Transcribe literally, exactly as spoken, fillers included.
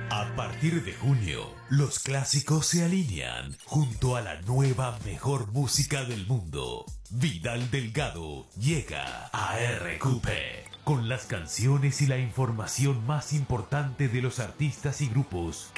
A partir de junio, los clásicos se alinean junto a la nueva mejor música del mundo. Vidal Delgado llega a R Q P con las canciones y la información más importante de los artistas y grupos